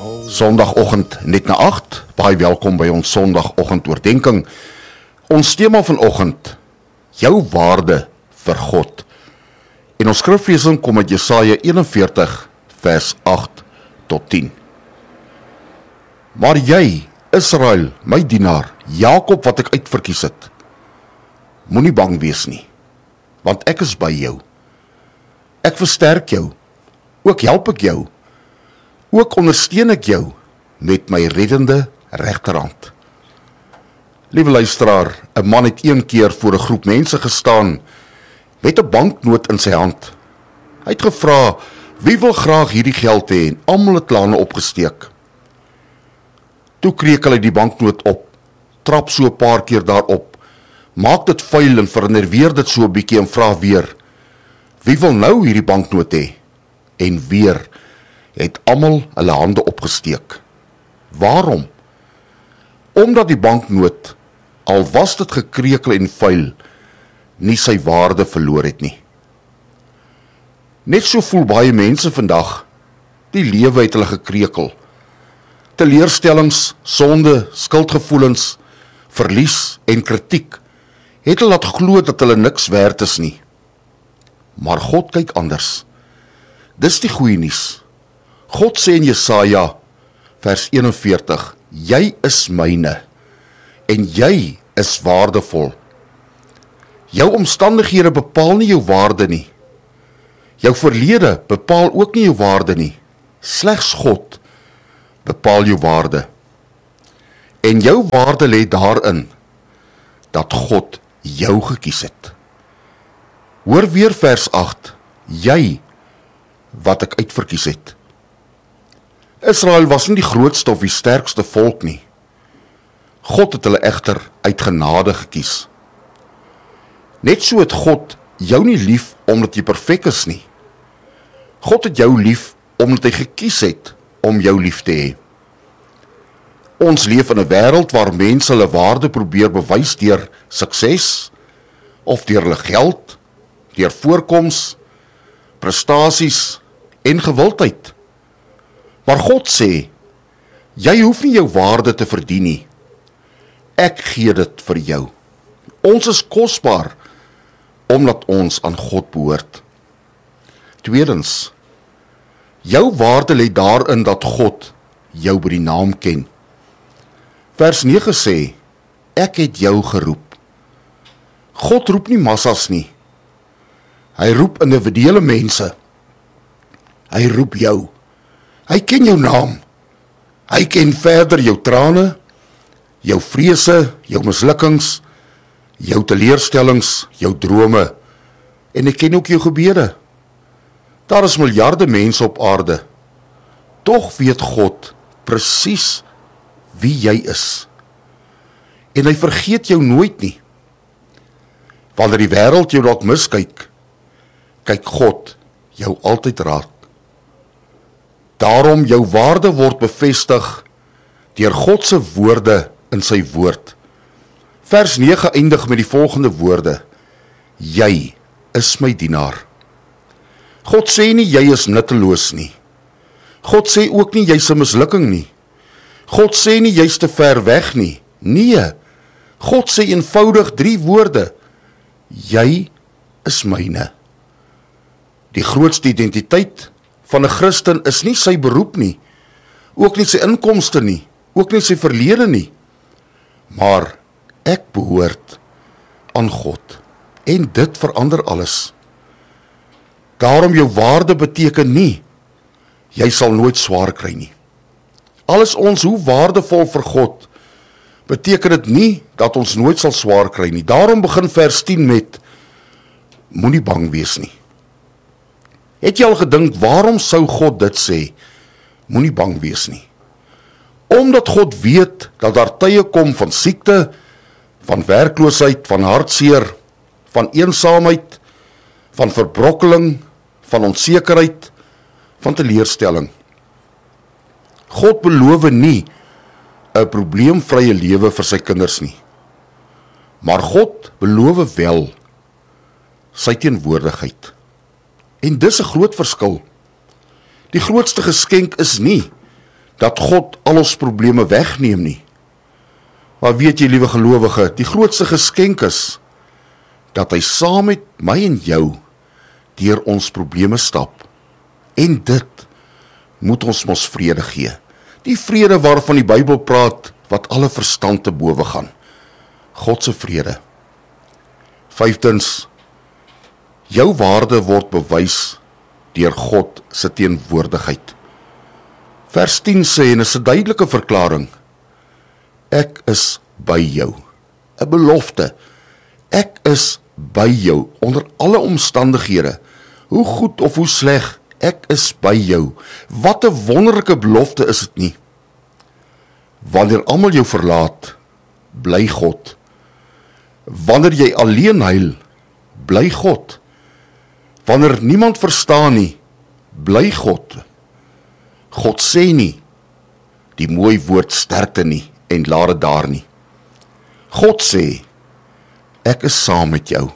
Sondagoggend net na 8, baie welkom by ons Sondagoggend oordenking. Ons tema vanoggend, jou waarde vir God. En ons skriflesing kom uit Jesaja 41 vers 8 tot 10. Maar jy, Israel, my dienaar, Jakob wat ek uitverkies het, moenie bang wees nie, want ek is by jou. Ek versterk jou, ook help ek jou, ook ondersteun ek jou met my reddende regterhand. Liewe luisteraar, 'n man het een keer voor 'n groep mense gestaan met 'n banknoot in sy hand. Hy het gevra, wie wil graag hierdie geld hê, en almal het hande opgesteek. Toe kreek hy die banknoot op, trap so 'n paar keer daarop, maak dit vuil en vernerveer dit so 'n bietjie en vra weer, wie wil nou hierdie banknoot hê? En weer het almal hulle hande opgesteek. Waarom? Omdat die banknoot, al was dit gekrekel en vuil, nie sy waarde verloor het nie. Net so voel baie mense vandag, die lewe het hulle gekrekel. Teleurstellings, sonde, skuldgevoelens, verlies en kritiek het hulle laat glo dat hulle niks werd is nie. Maar God kyk anders. Dis die goeie nuus. God sê in Jesaja, vers 41, jy is myne, en jy is waardevol. Jou omstandighede bepaal nie jou waarde nie. Jou verlede bepaal ook nie jou waarde nie. Slegs God bepaal jou waarde. En jou waarde lê daarin, dat God jou gekies het. Hoor weer vers 8, jy, wat ek uitverkies het. Israel was nie die grootste of die sterkste volk nie. God het hulle egter uit genade gekies. Net so het God jou nie lief omdat jy perfek is nie. God het jou lief omdat hy gekies het om jou lief te hê. Ons leef in 'n wêreld waar mense hulle waarde probeer bewys deur sukses, of deur hulle geld, deur voorkoms, prestasies en gewildheid. Maar God sê, jy hoef nie jou waarde te verdien nie. Ek gee dit vir jou. Ons is kosbaar, omdat ons aan God behoort. Tweedens, jou waarde lê daarin dat God jou by die naam ken. Vers 9 sê, ek het jou geroep. God roep nie massas nie. Hy roep individuele mense. Hy roep jou. Hy ken jou naam. Hy ken verder jou trane, jou vrese, jou mislukkings, jou teleurstellings, jou drome, en hy ken ook jou gebede. Daar is miljarde mense op aarde. Tog weet God presies wie jy is. En hy vergeet jou nooit nie. Wanneer die wêreld jou dalk miskyk, kyk God jou altyd raak. Daarom jou waarde word bevestig deur God se woorde in sy woord. Vers 9 eindig met die volgende woorde, jy is my dienaar. God sê nie jy is nutteloos nie. God sê ook nie jy's 'n mislukking nie. God sê nie jy's te ver weg nie. Nee, God sê eenvoudig 3 woorde, jy is myne. Die grootste identiteit van 'n Christen is nie sy beroep nie, ook nie sy inkomste nie, ook nie sy verlede nie, maar ek behoort aan God, en dit verander alles. Daarom jou waarde beteken nie, jy sal nooit swaar kry nie. Al is ons hoe waardevol vir God, beteken dit nie dat ons nooit sal swaar kry nie. Daarom begin vers 10 met, moenie bang wees nie. Het jy al gedink, waarom sou God dit sê? Moenie bang wees nie. Omdat God weet dat daar tye kom van siekte, van werkloosheid, van hartseer, van eensaamheid, van verbrokkeling, van onsekerheid, van teleurstelling. God beloof nie 'n probleemvrye lewe vir sy kinders nie. Maar God beloof wel sy teenwoordigheid. En dis 'n groot verskil. Die grootste geskenk is nie dat God al ons probleme wegneem nie. Maar weet jy, liewe gelowige, die grootste geskenk is, dat hy saam met my en jou deur ons probleme stap. En dit moet ons mos vrede gee. Die vrede waarvan die Bybel praat, wat alle verstand te bowe gaan. God se vrede. 5, jou waarde word bewys deur God se teenwoordigheid. Vers 10 sê, en is 'n duidelike verklaring, ek is by jou. 'n belofte. Ek is by jou onder alle omstandighede. Hoe goed of hoe sleg, ek is by jou. Wat 'n wonderlike belofte is dit nie? Wanneer almal jou verlaat, bly God. Wanneer jy alleen huil, bly God. Wanneer niemand verstaan nie, bly God. God sê nie die mooi woord sterkte nie en laat dit daar nie. God sê, ek is saam met jou.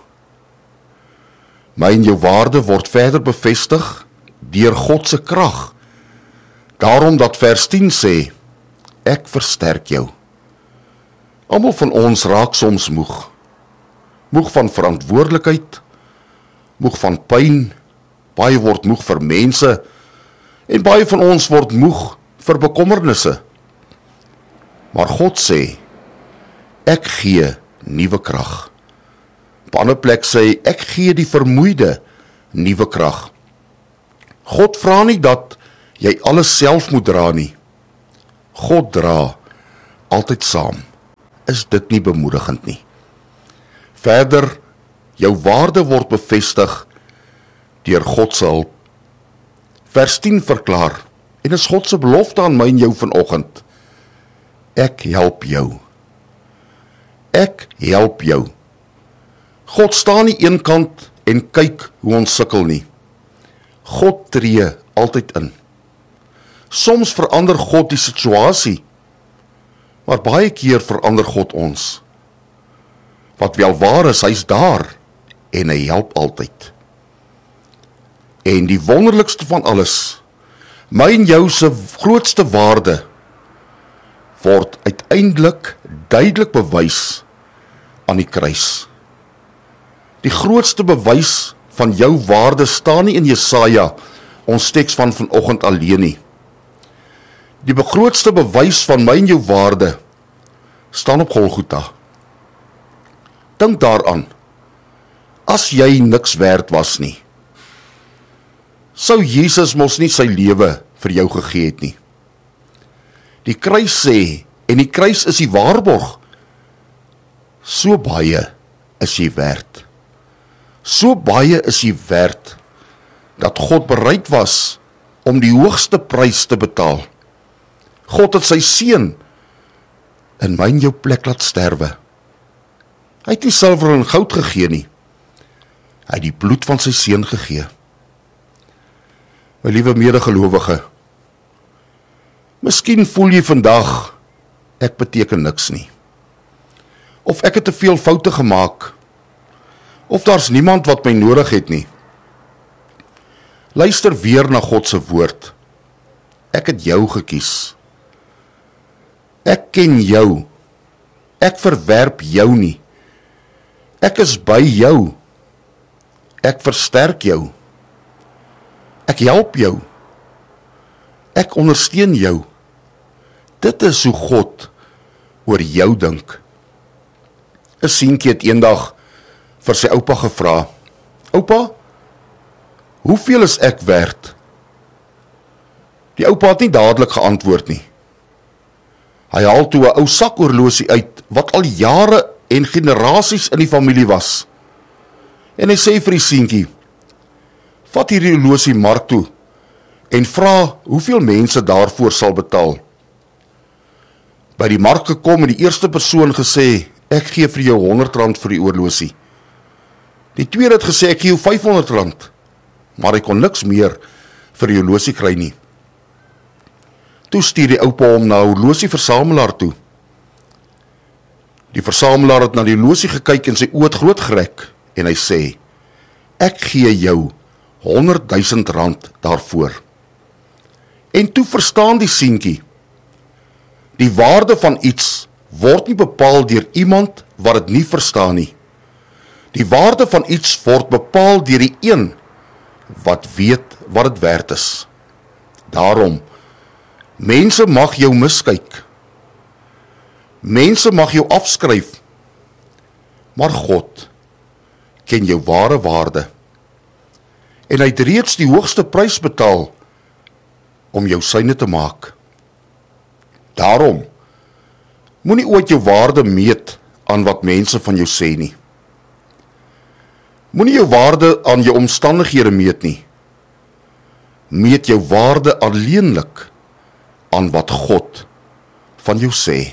My en jou waarde word verder bevestig deur God se krag. Daarom dat vers 10 sê, ek versterk jou. Almal van ons raak soms moeg. Moeg van verantwoordelikheid, moeg van pyn, baie word moeg vir mense, en baie van ons word moeg vir bekommernisse. Maar God sê, ek gee nuwe krag. Op 'n ander plek sê, ek gee die vermoeide nuwe krag. God vra nie dat jy alles self moet dra nie. God dra altyd saam. Is dit nie bemoedigend nie? Verder, jou waarde word bevestig deur God se hulp. Vers 10 verklaar, en is God se belofte aan my en jou vanoggend. Ek help jou. Ek help jou. God staan nie eenkant en kyk hoe ons sukkel nie. God tree altyd in. Soms verander God die situasie, maar baie keer verander God ons. Wat wel waar is, hy's daar en hy help altyd. En die wonderlikste van alles, my en jou se grootste waarde, word uiteindelik duidelik bewys aan die kruis. Die grootste bewys van jou waarde staan nie in Jesaja, ons teks van vanoggend alleen nie. Die grootste bewys van my en jou waarde staan op Golgotha. Dink daaraan, as jy niks werd was nie, sou Jesus mos nie sy lewe vir jou gegee het nie. Die kruis sê, en die kruis is die waarborg, so baie is jy werd. So baie is jy werd, dat God bereid was om die hoogste prys te betaal. God het sy seun in my en jou plek laat sterwe. Hy het nie silwer en goud gegee nie. Hy het die bloed van sy seun gegee. My liewe medegelowige, miskien voel jy vandag, ek beteken niks nie. Of ek het te veel foute gemaak, of daar's niemand wat my nodig het nie. Luister weer na God se woord. Ek het jou gekies. Ek ken jou. Ek verwerp jou nie. Ek is by jou. Ek versterk jou. Ek help jou. Ek ondersteun jou. Dit is hoe God oor jou dink. 'n seentjie het eendag vir sy oupa gevra, oupa, hoeveel is ek werd? Die oupa het nie dadelik geantwoord nie. Hy haal toe 'n ou sakhorlosie uit, wat al jare en generasies in die familie was. En hy sê vir die seentjie, vat hierdie horlosie mark toe, en vra hoeveel mense daarvoor sal betaal. By die mark gekom en die eerste persoon gesê, ek gee vir jou R100 vir die horlosie. Die tweede het gesê, ek gee jou R500, maar hy kon niks meer vir die horlosie kry nie. Toe stuur die oupa hom na 'n horlosieversamelaar toe. Die versamelaar het na die horlosie gekyk en sy oë het groot gerek, en hy sê, ek gee jou R100.000 daarvoor. En toe verstaan die seentjie, Die waarde van iets word nie bepaal deur iemand wat dit nie verstaan nie. Die waarde van iets word bepaal deur die een wat weet wat dit werd is. Daarom, mense mag jou miskyk. Mense mag jou afskryf. Maar God ken jou ware waarde. En hy het reeds die hoogste prys betaal om jou syne te maak. Daarom, moenie ooit jou waarde meet aan wat mense van jou sê nie. Moenie jou waarde aan jou omstandighede meet nie. Meet jou waarde alleenlik aan wat God van jou sê.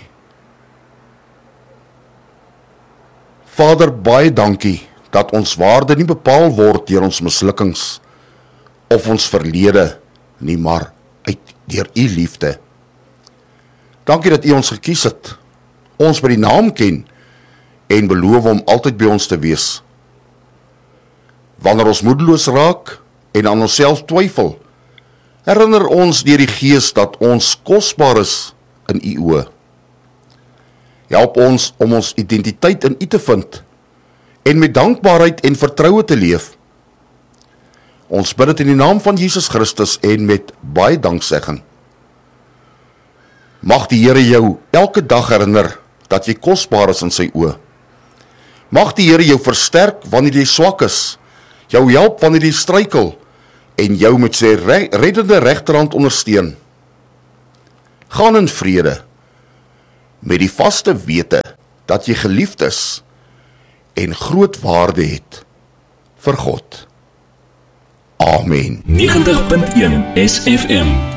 Vader, baie dankie dat ons waarde nie bepaal word deur ons mislukkings of ons verlede nie, maar deur u liefde. Dankie dat u ons gekies het, ons by die naam ken en beloof om altyd by ons te wees. Wanneer ons moedeloos raak en aan onsself twyfel, herinner ons deur die Gees dat ons kosbaar is in u oë. Help ons om ons identiteit in u te vind en met dankbaarheid en vertroue te leef. Ons bid dit in die naam van Jesus Christus en met baie danksegging. Mag die Here jou elke dag herinner dat jy kosbaar is in sy oë. Mag die Here jou versterk wanneer jy swak is, jou help wanneer jy struikel en jou met sy reddende regterhand ondersteun. Gaan in vrede met die vaste wete dat jy geliefd is en groot waarde het vir God. Amen. 90.1 SFM